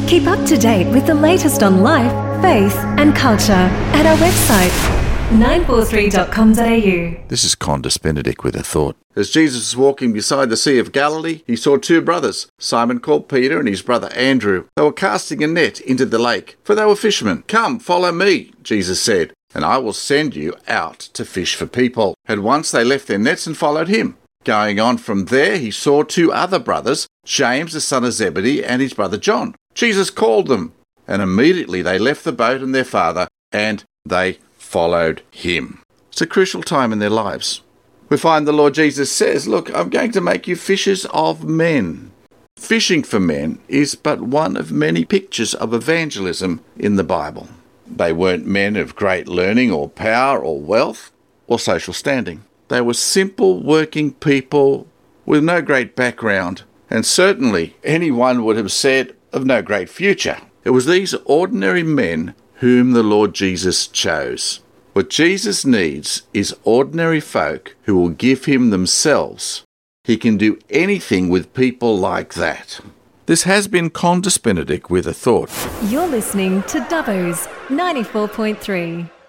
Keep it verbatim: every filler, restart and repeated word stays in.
Keep up to date with the latest on life, faith and culture at our website, nine four three dot com dot a u. This is Condis Benedict with a thought. As Jesus was walking beside the Sea of Galilee, he saw two brothers, Simon called Peter and his brother Andrew. They were casting a net into the lake, for they were fishermen. "Come, follow me," Jesus said, "and I will send you out to fish for people." At once they left their nets and followed him. Going on from there, he saw two other brothers, James the son of Zebedee and his brother John. Jesus called them, and immediately they left the boat and their father, and they followed him. It's a crucial time in their lives. We find the Lord Jesus says, "Look, I'm going to make you fishers of men." Fishing for men is but one of many pictures of evangelism in the Bible. They weren't men of great learning or power or wealth or social standing. They were simple working people with no great background, and certainly anyone would have said of no great future. It was these ordinary men whom the Lord Jesus chose. What Jesus needs is ordinary folk who will give him themselves. He can do anything with people like that. This has been Condis Benedict with a thought. You're listening to Dubbo's ninety-four point three.